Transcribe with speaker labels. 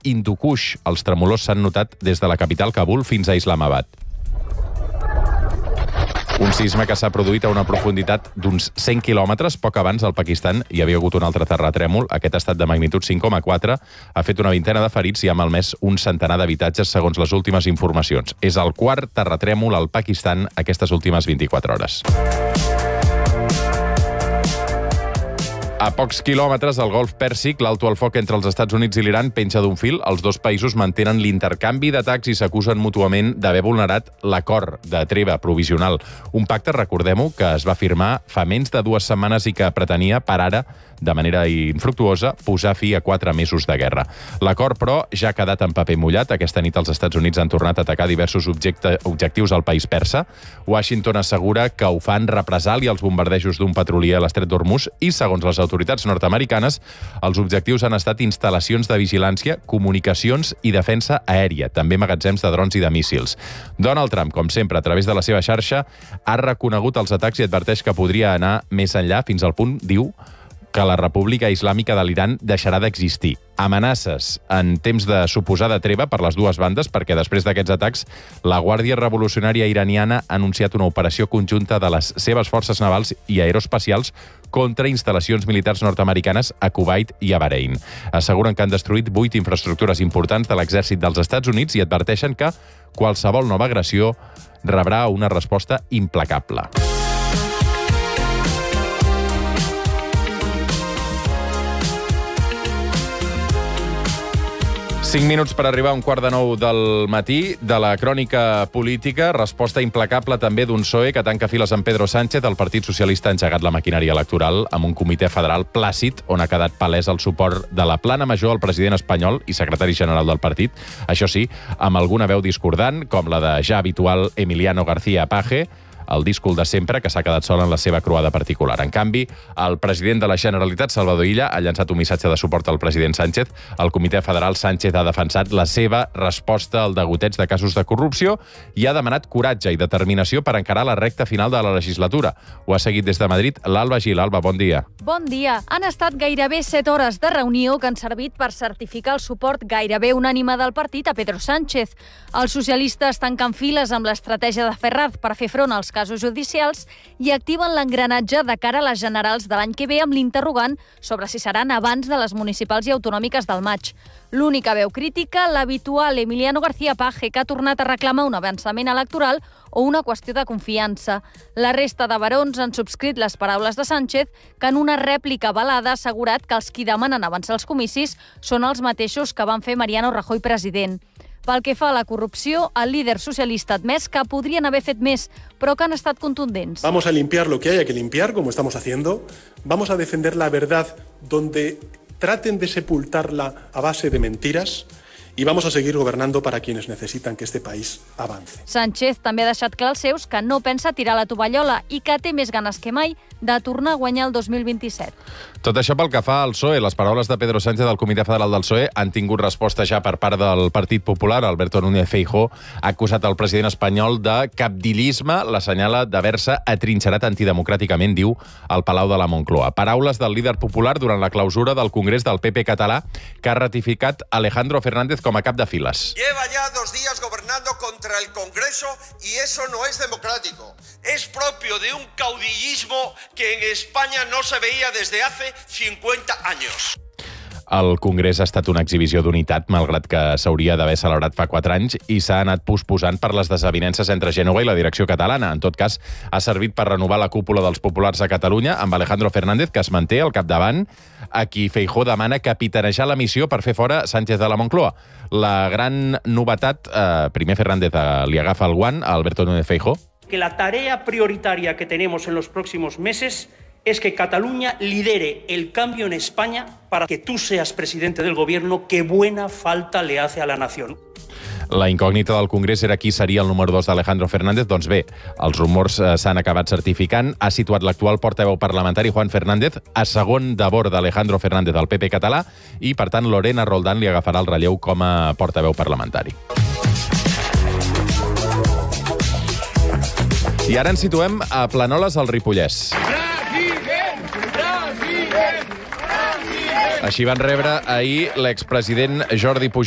Speaker 1: Hindu Kush. Els tremolors s'han notat des de la capital Kabul fins a Islamabad. Un sisme que s'ha produït a una profunditat d'uns 100 quilòmetres. Poc abans, al Pakistan, hi havia hagut un altre terratrèmol. Aquest ha estat de magnitud 5,4. Ha fet una vintena de ferits i ha malmès un centenar d'habitatges, segons les últimes informacions. És el quart terratrèmol al Pakistan aquestes últimes 24 hores. A pocs quilòmetres, al Golf Pèrsic, l'alto al foc entre els Estats Units i l'Iran penja d'un fil. Els dos països mantenen l'intercanvi d'atacs i s'acusen mútuament d'haver vulnerat l'acord de treva provisional. Un pacte, recordem-ho, que es va firmar fa menys de 2 setmanes i que pretenia, per ara, de manera infructuosa, posar fi a 4 mesos de guerra. L'acord, però, ja ha quedat en paper mullat. Aquesta nit els Estats Units han tornat a atacar diversos objectius al país persa. Washington assegura que ho fan represàlia als bombardejos d'un petrolier a l'estret d'Hormuz i, segons les autoritats nord-americanes, els objectius han estat instal·lacions de vigilància, comunicacions i defensa aèria, també magatzems de drons i de míssils. Donald Trump, com sempre, a través de la seva xarxa, ha reconegut els atacs i adverteix que podria anar més enllà, fins al punt, diu, que la República Islàmica de l'Iran deixarà d'existir. Amenaces en temps de suposada treva per les dues bandes, perquè després d'aquests atacs la Guàrdia Revolucionària Iraniana ha anunciat una operació conjunta de les seves forces navals i aeroespacials contra instal·lacions militars nord-americanes a Kuwait i a Bahrein. Asseguren que han destruït 8 infraestructures importants de l'exèrcit dels Estats Units i adverteixen que qualsevol nova agressió rebrà una resposta implacable. 5 minuts per arribar a 8:45 del matí. De la crònica política, resposta implacable també d'un PSOE que tanca files amb Pedro Sánchez. El Partit Socialista ha engegat la maquinària electoral amb un comitè federal plàcid on ha quedat palès el suport de la plana major al president espanyol i secretari general del partit. Això sí, amb alguna veu discordant, com la de ja habitual Emiliano García Paje, el díscol de sempre, que s'ha quedat sol en la seva croada particular. En canvi, el president de la Generalitat, Salvador Illa, ha llançat un missatge de suport al president Sánchez. El Comitè Federal Sánchez ha defensat la seva resposta al degoteig de casos de corrupció i ha demanat coratge i determinació per encarar la recta final de la legislatura. Ho ha seguit des de Madrid l'Alba Gil. Alba, bon dia.
Speaker 2: Bon dia. Han estat gairebé 7 hores de reunió que han servit per certificar el suport gairebé unànime del partit a Pedro Sánchez. Els socialistes tanquen files amb l'estratègia de Ferraz per fer front als casos judicials i activen l'engranatge de cara a les generals de l'any que ve amb l'interrogant sobre si seran abans de les municipals i autonòmiques del maig. L'única veu crítica, l'habitual Emiliano García Paje, que ha tornat a reclamar un avançament electoral o una qüestió de confiança. La resta de barons han subscrit les paraules de Sánchez, que en una rèplica velada ha assegurat que els qui demanen avançar els comicis són els mateixos que van fer Mariano Rajoy president. Pel que fa a la corrupció, el líder socialista ha admès que podrien haver fet més, però que han estat contundents.
Speaker 3: Vamos a limpiar lo que haya que limpiar, como estamos haciendo. Vamos a defender la verdad donde traten de sepultarla a base de mentiras. I vamos a seguir gobernando para quienes necesitan que este país avance.
Speaker 2: Sánchez també ha deixat clar als seus que no pensa tirar la tovallola i que té més ganes que mai de tornar a guanyar el 2027.
Speaker 1: Tot això pel que fa al PSOE. Les paraules de Pedro Sánchez del Comitè Federal del PSOE han tingut resposta ja per part del Partit Popular. Alberto Núñez Feijóo ha acusat el president espanyol de cabdillisme, l'assenyala d'haver-se atrinxerat antidemocràticament, diu, al Palau de la Moncloa. Paraules del líder popular durant la clausura del Congrés del PP català, que ha ratificat Alejandro Fernández com a cap de files.
Speaker 4: Lleva ya 2 días gobernando contra el Congreso y eso no es democrático. Es propio de un caudillismo que en España no se veía desde hace 50 años.
Speaker 1: El Congrés ha estat una exhibició d'unitat, malgrat que s'hauria d'haver celebrat fa 4 anys i s'ha anat posposant per les desavinences entre Génova i la direcció catalana. En tot cas, ha servit per renovar la cúpula dels populars a Catalunya amb Alejandro Fernández, que es manté al capdavant, a qui Feijóo demana capitanejar la missió per fer fora Sánchez de la Moncloa. La gran novetat, primer Fernández li agafa el guant a Alberto Núñez Feijóo.
Speaker 5: Que la tarea prioritaria que tenemos en los próximos meses es que Cataluña lidere el cambio en España para que tú seas presidente del gobierno. Qué buena falta le hace a la nación.
Speaker 1: La incògnita del Congrés era qui seria el número 2 d'Alejandro Fernández. Doncs bé, els rumors s'han acabat certificant. Ha situat l'actual portaveu parlamentari Juan Fernández a segon de bord d'Alejandro Fernández al PP català i, per tant, Lorena Roldán li agafarà el relleu com a portaveu parlamentari. I ara ens situem a Planoles, al Ripollès. Així van rebre ahir l'expresident Jordi Pujol